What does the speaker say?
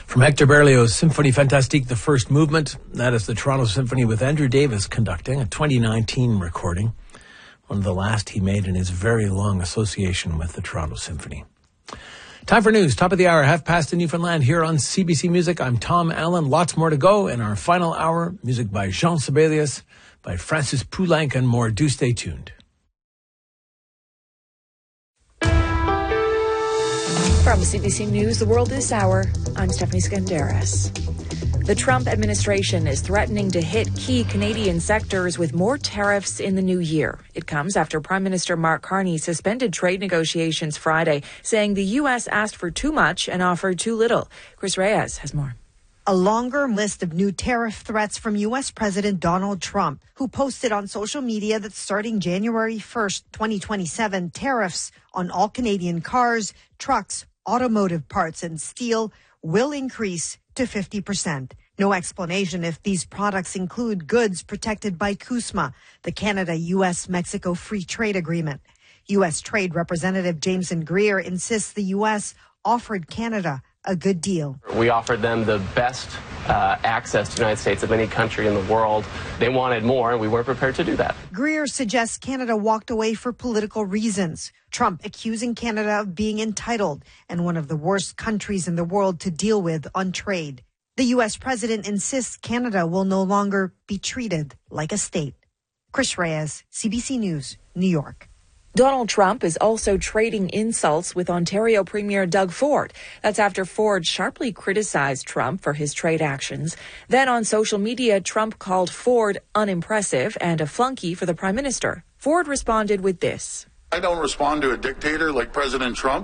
From Hector Berlioz' Symphonie Fantastique, the first movement. That is the Toronto Symphony with Andrew Davis conducting, a 2019 recording. One of the last he made in his very long association with the Toronto Symphony. Time for news. Top of the hour, 5:30 in Newfoundland here on CBC Music. I'm Tom Allen. Lots more to go in our final hour. Music by Jean Sibelius, by Francis Poulenc, and more. Do stay tuned. From CBC News, the world this hour, I'm Stephanie Skandaris. The Trump administration is threatening to hit key Canadian sectors with more tariffs in the new year. It comes after Prime Minister Mark Carney suspended trade negotiations Friday, saying the U.S. asked for too much and offered too little. Chris Reyes has more. A longer list of new tariff threats from U.S. President Donald Trump, who posted on social media that starting January 1st, 2027, tariffs on all Canadian cars, trucks, automotive parts and steel will increase to 50%. No explanation if these products include goods protected by CUSMA, the Canada-U.S.-Mexico Free Trade Agreement. U.S. Trade Representative Jameson Greer insists the U.S. offered Canada a good deal. We offered them the best access to the United States of any country in the world. They wanted more, and we weren't prepared to do that. Greer suggests Canada walked away for political reasons. Trump accusing Canada of being entitled and one of the worst countries in the world to deal with on trade. The U.S. president insists Canada will no longer be treated like a state. Chris Reyes, CBC News, New York. Donald Trump is also trading insults with Ontario Premier Doug Ford. That's after Ford sharply criticized Trump for his trade actions. Then on social media, Trump called Ford unimpressive and a flunky for the Prime Minister. Ford responded with this. I don't respond to a dictator like President Trump.